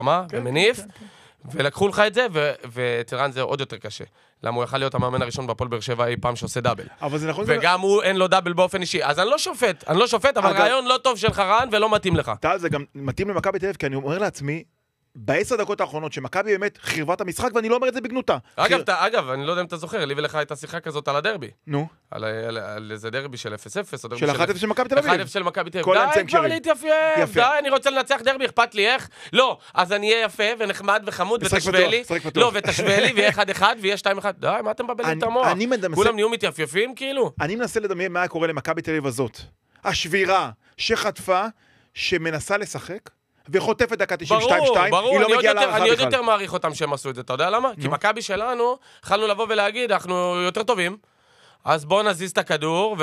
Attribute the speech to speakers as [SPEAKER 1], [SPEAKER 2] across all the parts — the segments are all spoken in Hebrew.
[SPEAKER 1] מה? ומניף, ולקחו לך את זה, וטרן זה עוד יותר קשה. למה הוא יכל להיות המאמן הראשון בהפועל באר שבע אי פעם שעושה דאבל. וגם הוא אין לו דאבל באופן אישי. אז אני לא שופט, אבל רעיון לא טוב של חרן ולא מתאים לך.
[SPEAKER 2] טל, זה גם מתאים למכבי תל אביב, כי אני אומר לעצמי, ב10 דקות האחרונות שמכבי באמת חירבה את המשחק, ואני לא אומר את זה בגנותה.
[SPEAKER 1] אגב, אני לא יודע אם אתה זוכר, לי ולך הייתה שיחה כזאת על הדרבי.
[SPEAKER 2] נו.
[SPEAKER 1] על איזה דרבי של 0-0, או
[SPEAKER 2] של 1-0 של מכבי תל אביב.
[SPEAKER 1] 1-0 של מכבי תל
[SPEAKER 2] כל
[SPEAKER 1] אביב.
[SPEAKER 2] האמצעים
[SPEAKER 1] די, כבר להתייפייף. די, אני רוצה לנצח דרבי, אכפת לי איך? לא, אז אני אהיה יפה ונחמד וחמוד, ותשווה לי. לא, ותשווה לי, ויהיה 1-1, ויהיה 2-1. די, מה אתם מבלעים את המוח? כולם נהיו מתייפייפים, כאילו?
[SPEAKER 2] אני מנסה לדמיין מה היה קורה למכבי תל אביב הזאת. השבירה שחטפה, שמנסה לשחק, וחוטפת דקה 92-2, היא לא מגיעה להערכה בכלל.
[SPEAKER 1] אני עוד יותר מעריך אותם שהם עשו את זה, אתה יודע למה? כי מכבי שלנו, יכלנו לבוא ולהגיד, אנחנו יותר טובים, אז בואו נזיז את הכדור,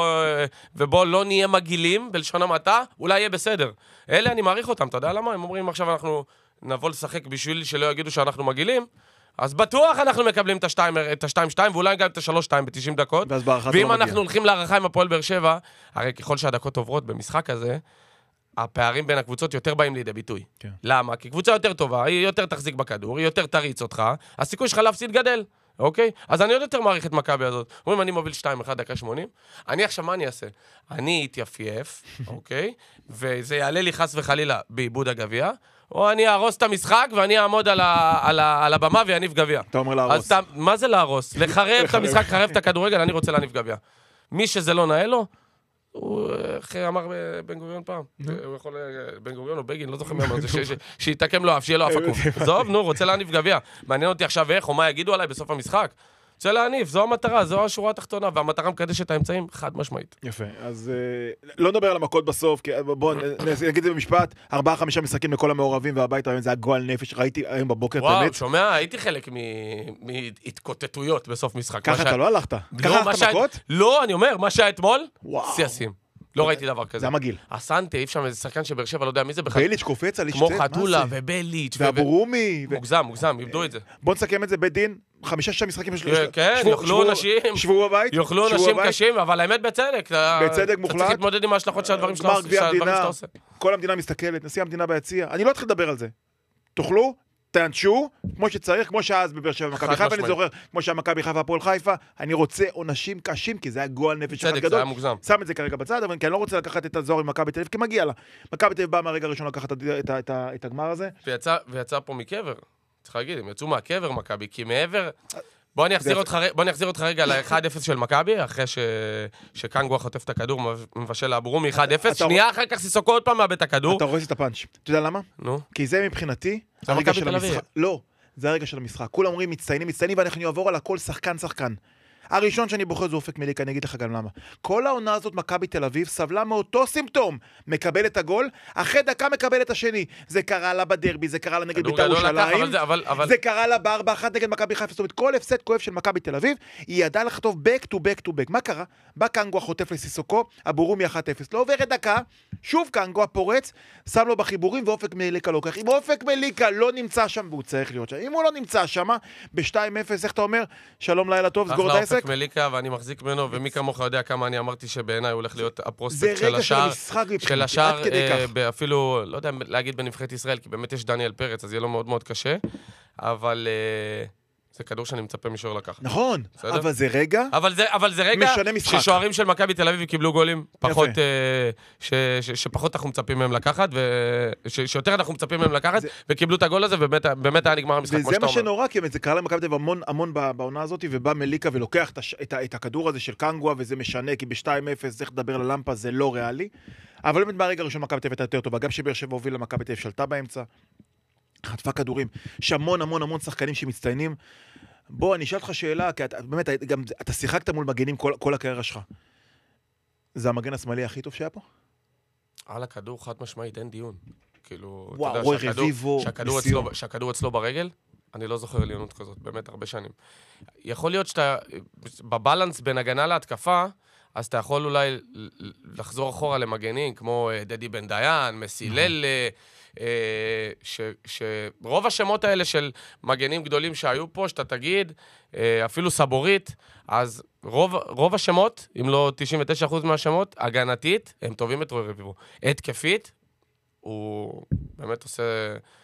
[SPEAKER 1] ובואו לא נהיה מגעילים, בלשון המעטה, אולי יהיה בסדר. אלה אני מעריך אותם, אתה יודע למה? הם אומרים עכשיו אנחנו נבוא לשחק בשביל שלא יגידו שאנחנו מגעילים, אז בטוח אנחנו מקבלים את ה-2-2, ואולי גם את ה-3-2 ב-90 דקות, ואם אנחנו הולכים להערכה עם הפועל באר שבע, הרי ככל שהדקות עוברות במשחק הזה, הפערים בין הקבוצות יותר באים לידי ביטוי.
[SPEAKER 2] כן.
[SPEAKER 1] למה? כי קבוצה יותר טובה, היא יותר תחזיק בכדור, היא יותר תריץ אותך, הסיכוי שלך להפסיד גדל, אוקיי? אז אני עוד יותר מעריך את מכבי הזאת. אומרים, אני מוביל 2-1 דקה 80, אני עכשיו מה אני אעשה? אני אתייפייף, אוקיי? וזה יעלה לי חס וחלילה בעיבוד הגביע, או אני ארוס את המשחק ואני אעמוד על הבמה ויניף גביע.
[SPEAKER 2] אתה אומר להרוס.
[SPEAKER 1] מה זה להרוס? לחרב את המשחק, לחרב את הכדורגל, אני רוצה להניף גביע. מי שזה לא נאה לו, הוא אמר בן גוריון פעם, הוא יכול, בן גוריון או בגין, לא זוכר מי אמר את זה, שיתקם לו אף, שיהיה לו אף עקום. זוב, נו, רוצה להניף גביע. מעניין אותי עכשיו איך, או מה יגידו עליי בסוף המשחק. רוצה להניף, זו המטרה, זו השורה התחתונה, והמטרה מקדשת את האמצעים חד משמעית.
[SPEAKER 2] יפה, אז לא נדבר על המכות בסוף, כי בואו נגיד את זה במשפט, 4-5 משחקים לכל המעורבים והבית, זה הגועל נפש, ראיתי היום בבוקר,
[SPEAKER 1] וואו, שומע, הייתי חלק מהתקוטטויות בסוף משחק.
[SPEAKER 2] ככה אתה לא הלכת? ככה הלכת מכות?
[SPEAKER 1] לא, אני אומר, מה שהיה אתמול, סייסים. לא ראיתי דבר כזה.
[SPEAKER 2] זה המגיל.
[SPEAKER 1] הסנטה, אי שם איזה שחקן שבאר שבע, לא יודע מי זה בכלל.
[SPEAKER 2] בליץ' קופץ על
[SPEAKER 1] כמו חתולה ובליץ'.
[SPEAKER 2] והבורומי.
[SPEAKER 1] מוגזם, איבדו את זה.
[SPEAKER 2] בוא נסכם את זה בית דין, 5-6 משחקים.
[SPEAKER 1] כן, יאכלו אנשים.
[SPEAKER 2] שבו בבית.
[SPEAKER 1] יאכלו אנשים קשים, אבל האמת בצדק.
[SPEAKER 2] בצדק מוחלט.
[SPEAKER 1] אתה צריך להתמודד עם ההשלכות של הדברים שאתה עושה.
[SPEAKER 2] כל המדינה מסתכלת, נשיא המדינה ביציע. אני לא אתחיל לדבר על זה. תאכלו, תענשו, כמו שצריך, כמו שאז בבאר שבע מכבי חיפה, אני זוכר, כמו שהמכבי חיפה הפועל חיפה, אני רוצה עונשים קשים, כי זה היה גועל נפש אחד גדול. שם את זה כרגע בצד, אבל אני לא רוצה לקחת את הזוהר עם מכבי תל אביב, כי מגיע לה. מכבי תל אביב באה מהרגע הראשון לקחת את הגמר הזה.
[SPEAKER 1] ויצא פה מקבר. צריך להגיד, הם יצאו מהקבר מכבי, כי מעבר... בוא אני אחזיר אותך רגע ל-1-0 של מכבי, אחרי שקנגו חוטף את הכדור, מבשל לאבורומי 1-0, שנייה אחר כך סיסוקו עוד פעם מאבד את הכדור.
[SPEAKER 2] אתה רואה את הפאנץ'. אתה יודע למה?
[SPEAKER 1] נו.
[SPEAKER 2] כי זה מבחינתי הרגע של המשחק. לא, זה הרגע של המשחק. כולם אומרים מצטיינים, ואנחנו נעבור על הכל שחקן. הראשון שאני בוחר זה אופק מליקה, אני אגיד לך גם למה. כל העונה הזאת מכבי תל אביב סבלה מאותו סימפטום. מקבל את הגול, אחרי דקה מקבל את השני. זה קרה לה בדרבי, זה קרה לה נגד בית"ר ירושלים, זה קרה לה ב4-1 נגד מכבי חיפה. זאת אומרת, כל הפסד כואב של מכבי תל אביב, היא ידעה לכתוב back to back. מה קרה? בא קנגו החוטף לסיסוקו, הבורומי 1-0. לא עוברת דקה, שוב קנגו הפורץ, שם לו בחיבורים ואופק מליקה לוקח. אם אופק מליקה לא נמצא שם, והוא צריך להיות שם. אם הוא לא נמצא שם, ב-2-0, איך אתה אומר? שלום, לילה טוב, סגור את העסק.
[SPEAKER 1] מליקה, ואני מחזיק ממנו, ומי כמוך יודע כמה אני אמרתי שבעיניי הוא הולך להיות הפרוספקט
[SPEAKER 2] של השער.
[SPEAKER 1] של השער, אפילו, לא יודע להגיד בנבחרת ישראל, כי באמת יש דניאל פרץ, אז יהיה לו מאוד מאוד קשה, אבל זה כדור שאני מצפה מישור לקחת.
[SPEAKER 2] נכון, אבל זה רגע
[SPEAKER 1] משנה משחק. ששוערים של מכבי תל אביב קיבלו גולים, שפחות אנחנו מצפים מהם לקחת, שיותר אנחנו מצפים מהם לקחת, וקיבלו את הגול הזה, ובאמת היה נגמר המשחק, כמו שאתה אומר.
[SPEAKER 2] וזה מה שנורא, כי זה קרה למכבי תל אביב המון בעונה הזאת, ובא מליקה ולוקח את הכדור הזה של קנגואה, וזה משנה, כי ב-2-0 צריך לדבר ללמפה, זה לא ריאלי. אבל באמת מהרגע הראשון מכבי תל אביב הייתה יותר טובה, גם שבאר שבע הוביל למכבי תל אביב שלטה באמצע, חטפה כדורים, יש המון שחקנים שמצטיינים. בוא, אני אשאל אותך שאלה, כי באמת, אתה שיחקת מול מגנים כל הקריירה שלך. זה המגן השמאלי הכי טוב שהיה פה?
[SPEAKER 1] על הכדור חד משמעית, אין דיון. כאילו,
[SPEAKER 2] וואו, רוי רביבו,
[SPEAKER 1] שהכדור אצלו ברגל, אני לא זוכר עליונות כזאת, באמת הרבה שנים. יכול להיות שאתה, בבלנס בין הגנה להתקפה, אז אתה יכול אולי לחזור אחורה למגנים, כמו דדי בן דיין, מסילל, שרוב השמות האלה של מגנים גדולים שהיו פה, שאתה תגיד, אפילו סבורית, אז רוב השמות, אם לא 99% מהשמות, הגנתית, הם טובים את רוי רביבו. התקפית, הוא באמת עושה